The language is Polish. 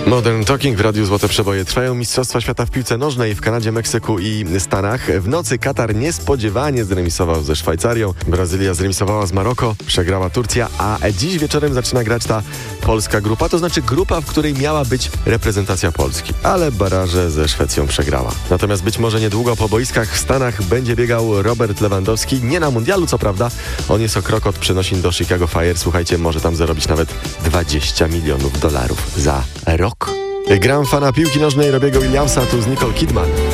Modern Talking w Radiu Złote Przeboje. Trwają Mistrzostwa Świata w piłce nożnej w Kanadzie, Meksyku i Stanach. W nocy Katar niespodziewanie zremisował ze Szwajcarią. Brazylia zremisowała z Maroko, przegrała Turcja, a dziś wieczorem zaczyna grać ta polska grupa, to znaczy grupa, w której miała być reprezentacja Polski. Ale baraże ze Szwecją przegrała. Natomiast być może niedługo po boiskach w Stanach będzie biegał Robert Lewandowski. Nie na mundialu, co prawda. On jest o krok od przenosin do Chicago Fire. Słuchajcie, może tam zarobić nawet $20 milionów za rok. Gram fana piłki nożnej Robiego Williamsa, tu z Nicole Kidman.